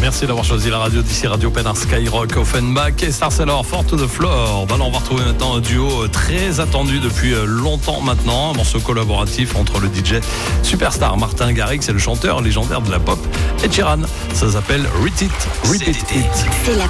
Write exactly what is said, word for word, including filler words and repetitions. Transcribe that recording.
Merci d'avoir choisi la radio d'ici, Radio Pénard, Skyrock, Offenbach et Stars alors, Fort to the Floor. Bah là, on va retrouver maintenant un duo très attendu depuis longtemps maintenant, un morceau collaboratif entre le D J superstar Martin Garrix et le chanteur légendaire de la pop Ed Sheeran. Ça s'appelle Repeat It. Repeat It. C'est la